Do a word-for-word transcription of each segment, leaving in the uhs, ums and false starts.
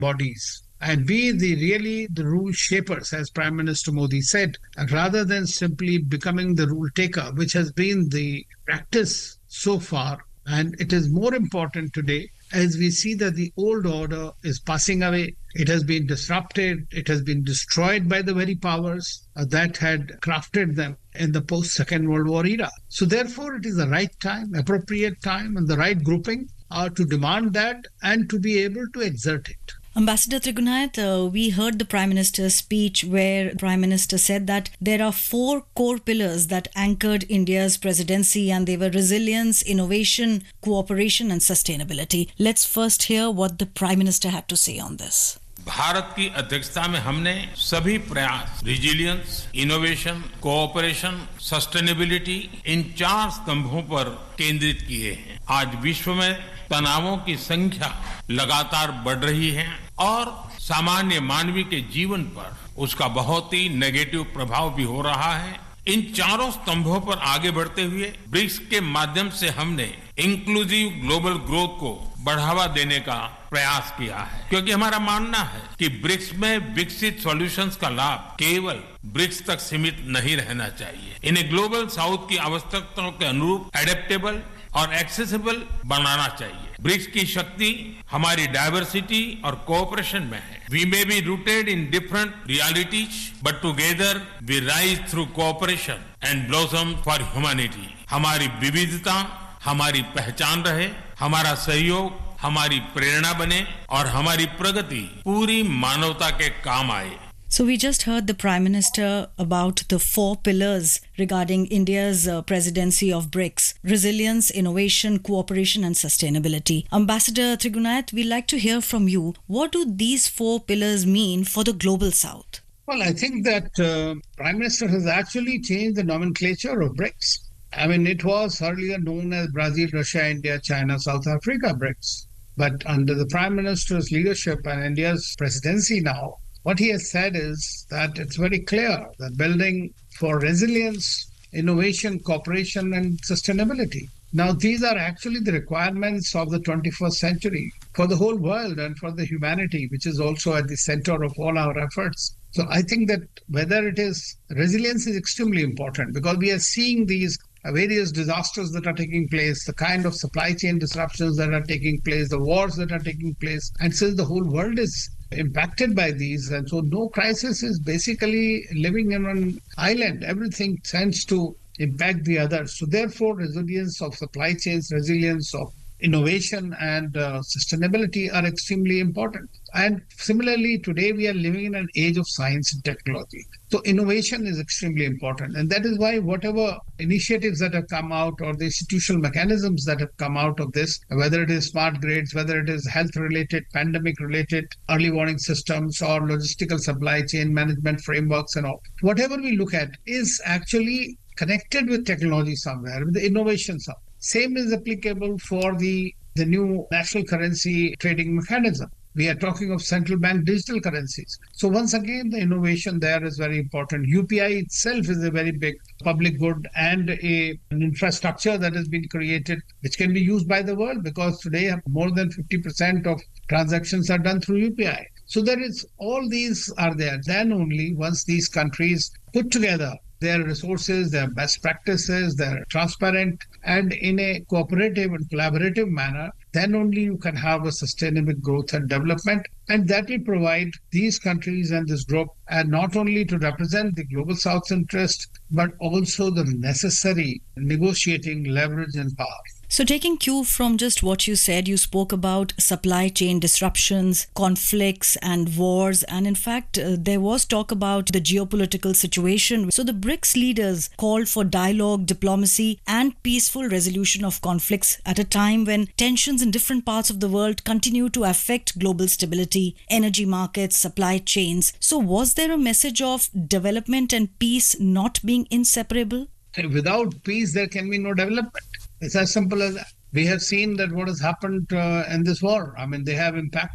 bodies and be the really the rule shapers, as Prime Minister Modi said, rather than simply becoming the rule taker, which has been the practice so far. And it is more important today as we see that the old order is passing away. It has been disrupted. It has been destroyed by the very powers uh, that had crafted them in the post-Second World War era. So therefore, it is the right time, appropriate time, and the right grouping uh, to demand that and to be able to exert it. Ambassador Trigunayat, uh, we heard the Prime Minister's speech where the Prime Minister said that there are four core pillars that anchored India's presidency, and they were resilience, innovation, cooperation and sustainability. Let's first hear what the Prime Minister had to say on this. Bharat की अध्यक्षता में हमने सभी प्रयास resilience, innovation, cooperation, sustainability इन चार स्तंभों पर केंद्रित किए हैं। आज विश्व में तनावों की संख्या लगातार बढ़ रही है और सामान्य मानवी के जीवन पर उसका बहुत ही नेगेटिव प्रभाव भी हो रहा है। इन चारों स्तंभों पर आगे बढ़ते हुए ब्रिक्स के माध्यम से हमने इंक्लूसिव ग्लोबल ग्रोथ को बढ़ावा देने का प्रयास किया है, क्योंकि हमारा मानना है कि ब्रिक्स में विकसित सॉल्यूशंस का लाभ केवल ब्रिक्स तक सीमित नहीं रहना चाहिए। इन्हें ग्लोबल साउथ की आवश्यकताओं के अनुरूप एडेप्टेबल और एक्सेसिबल बनाना चाहिए। ब्रिक्स की शक्ति हमारी डाइवर्सिटी और कोऑपरेशन में है। We may be rooted in different realities but together we rise through cooperation and blossom for humanity. हमारी विविधता हमारी पहचान रहे, हमारा सहयोग हमारी प्रेरणा बने और हमारी प्रगति पूरी मानवता के काम आए। So we just heard the Prime Minister about the four pillars regarding India's uh, presidency of BRICS: resilience, innovation, cooperation and sustainability. Ambassador Trigunayat, we'd like to hear from you. What do these four pillars mean for the global south? Well, I think that uh, Prime Minister has actually changed the nomenclature of BRICS. I mean, it was earlier known as Brazil, Russia, India, China, South Africa BRICS. But under the Prime Minister's leadership and India's presidency now, what he has said is that it's very clear that building for resilience, innovation, cooperation, and sustainability. Now, these are actually the requirements of the twenty-first century for the whole world and for the humanity, which is also at the center of all our efforts. So I think that whether it is resilience is extremely important, because we are seeing these various disasters that are taking place, the kind of supply chain disruptions that are taking place, the wars that are taking place. And since the whole world is impacted by these, and so no crisis is basically living in an island. Everything tends to impact the others. So therefore, resilience of supply chains, resilience of innovation and uh, sustainability are extremely important. And similarly, today we are living in an age of science and technology. So innovation is extremely important. And that is why whatever initiatives that have come out or the institutional mechanisms that have come out of this, whether it is smart grids, whether it is health-related, pandemic-related early warning systems or logistical supply chain management frameworks and all, whatever we look at is actually connected with technology somewhere, with the innovation somewhere. Same is applicable for the, the new national currency trading mechanism. We are talking of central bank digital currencies. So once again, the innovation there is very important. U P I itself is a very big public good and a, an infrastructure that has been created, which can be used by the world, because today more than fifty percent of transactions are done through U P I. So there is, all these are there. Then only once these countries put together their resources, their best practices, they're transparent and in a cooperative and collaborative manner, then only you can have a sustainable growth and development. And that will provide these countries and this group, and not only to represent the global South's interest, but also the necessary negotiating leverage and power. So taking cue from just what you said, you spoke about supply chain disruptions, conflicts and wars. And in fact, uh, there was talk about the geopolitical situation. So the BRICS leaders called for dialogue, diplomacy and peaceful resolution of conflicts at a time when tensions in different parts of the world continue to affect global stability, energy markets, supply chains. So was there a message of development and peace not being inseparable? Without peace, there can be no development. It's as simple as that. We have seen that what has happened uh, in this war. I mean, they have impacted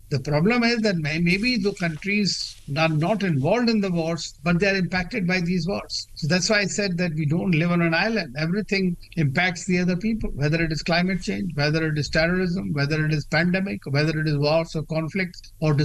The problem is that may- maybe the countries are not involved in the wars, but they are impacted by these wars. So that's why I said that we don't live on an island. Everything impacts the other people, whether it is climate change, whether it is terrorism, whether it is pandemic, whether it is wars or conflicts or